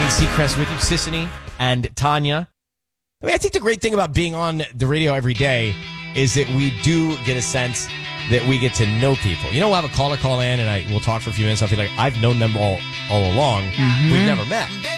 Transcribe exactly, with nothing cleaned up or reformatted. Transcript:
Ryan Seacrest with you, Sissany and Tanya. I mean, I think the great thing about being on the radio every day is that we do get a sense that we get to know people. You know, we'll have a caller call in and I we'll talk for a few minutes. I'll feel like I've known them all all along. Mm-hmm. We've never met.